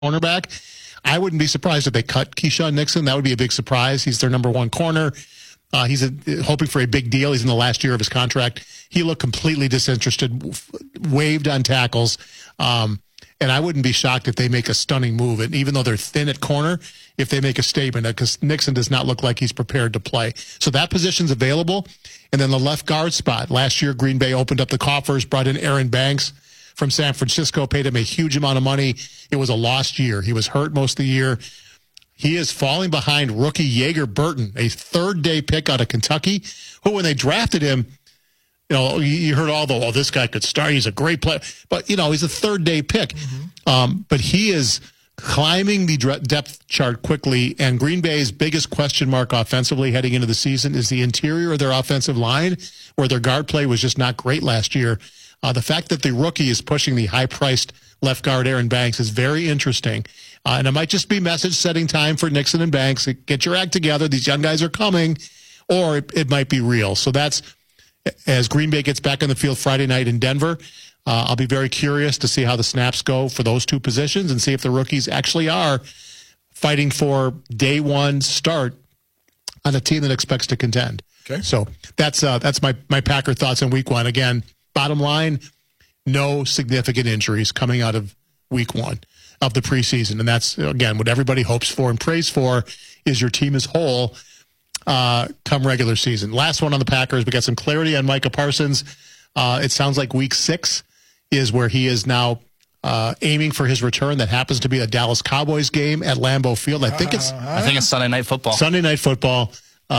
cornerback. I wouldn't be surprised if they cut Keyshawn Nixon. That would be a big surprise. He's their number one corner. He's hoping for a big deal. He's in the last year of his contract. He looked completely disinterested, waived on tackles. And I wouldn't be shocked if they make a stunning move. And even though they're thin at corner, if they make a statement, because Nixon does not look like he's prepared to play. So that position's available. And then the left guard spot. Last year, Green Bay opened up the coffers, brought in Aaron Banks from San Francisco, paid him a huge amount of money. It was a lost year. He was hurt most of the year. He is falling behind rookie Jaeger Burton, a third-day pick out of Kentucky, who, when they drafted him, you heard this guy could start. He's a great player. But, he's a third-day pick. Mm-hmm. But he is climbing the depth chart quickly, and Green Bay's biggest question mark offensively heading into the season is the interior of their offensive line, where their guard play was just not great last year. The fact that the rookie is pushing the high-priced left guard Aaron Banks is very interesting. And it might just be message-setting time for Nixon and Banks. Get your act together. These young guys are coming. Or it might be real. So that's, as Green Bay gets back on the field Friday night in Denver, I'll be very curious to see how the snaps go for those two positions and see if the rookies actually are fighting for day one start on a team that expects to contend. Okay. So that's my Packer thoughts on week one. Again, bottom line, no significant injuries coming out of week one of the preseason. And that's, again, what everybody hopes for and prays for is your team as whole come regular season. Last one on the Packers, we got some clarity on Micah Parsons. It sounds like week 6 is where he is now aiming for his return. That happens to be a Dallas Cowboys game at Lambeau Field. I think it's Sunday Night Football. Sunday Night Football.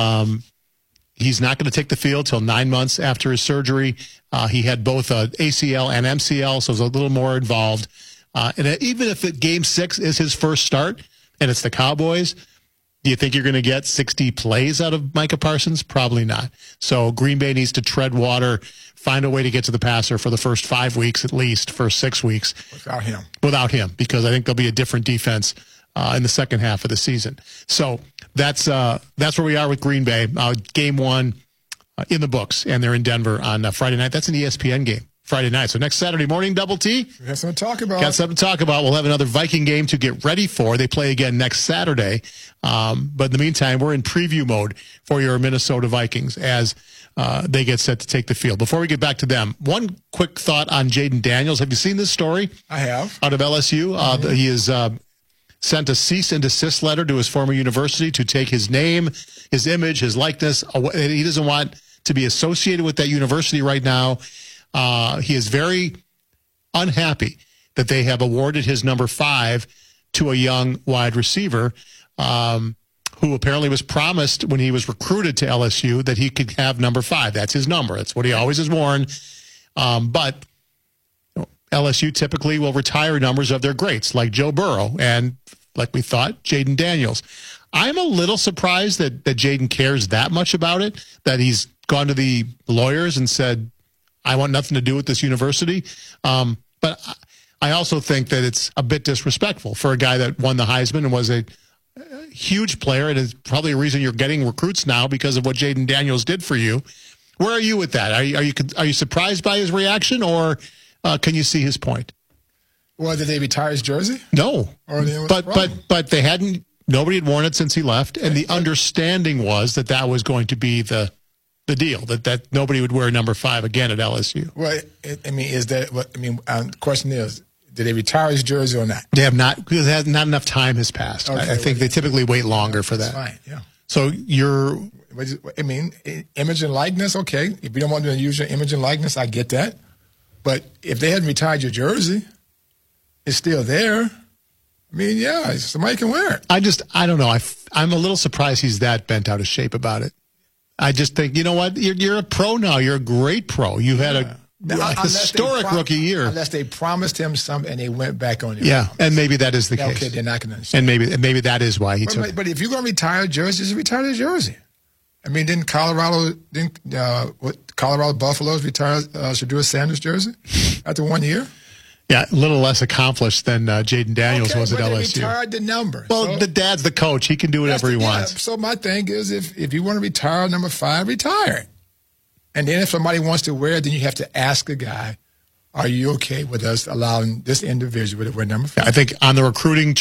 He's not going to take the field till 9 months after his surgery. He had both ACL and MCL, so he's a little more involved. And even if game 6 is his first start and it's the Cowboys, do you think you're going to get 60 plays out of Micah Parsons? Probably not. So Green Bay needs to tread water, find a way to get to the passer for the first 5 weeks at least, first 6 weeks. Without him, because I think there'll be a different defense in the second half of the season. So that's where we are with Green Bay. Game 1 in the books, and they're in Denver on Friday night. That's an ESPN game. Friday night. So next Saturday morning, Double T. We have something to talk about. Got something to talk about. We'll have another Viking game to get ready for. They play again next Saturday. But in the meantime, we're in preview mode for your Minnesota Vikings as they get set to take the field. Before we get back to them, one quick thought on Jaden Daniels. Have you seen this story? I have. Out of LSU. He is sent a cease and desist letter to his former university to take his name, his image, his likeness. He doesn't want to be associated with that university right now. He is very unhappy that they have awarded his number 5 to a young wide receiver who apparently was promised when he was recruited to LSU that he could have number 5. That's his number. That's what he always has worn. But LSU typically will retire numbers of their greats, like Joe Burrow and, like we thought, Jaden Daniels. I'm a little surprised that Jaden cares that much about it, that he's gone to the lawyers and said, I want nothing to do with this university. But I also think that it's a bit disrespectful for a guy that won the Heisman and was a huge player, and is probably a reason you're getting recruits now because of what Jaden Daniels did for you. Where are you with that? Are you surprised by his reaction, or can you see his point? Well, did they retire his jersey? No, but they hadn't. Nobody had worn it since he left, and the understanding was that was going to be the deal, that nobody would wear number 5 again at LSU. Well, is that what I mean? The question is, did they retire his jersey or not? They have not, because not enough time has passed. Okay, I think they typically wait longer for that. That's fine, yeah. So image and likeness, okay. If you don't want to use your image and likeness, I get that. But if they hadn't retired your jersey, it's still there. Yeah, somebody can wear it. I don't know. I'm a little surprised he's that bent out of shape about it. I just think, you know what? You're a pro now. You're a great pro. You've had a historic rookie year. Unless they promised him something and they went back on it. Yeah, and maybe that is the case. Okay, they're not going to understand. And maybe that is why he took it. But if you're going to retire jerseys, just retire the jersey. Didn't Colorado Buffaloes retire Shedeur Sanders' jersey after 1 year? Yeah, a little less accomplished than Jaden Daniels was at LSU. They retired the number. Well, the dad's the coach. He can do whatever he wants. So my thing is, if you want to retire number 5, retire it. And then if somebody wants to wear it, then you have to ask the guy are you okay with us allowing this individual to wear number 5? I think on the recruiting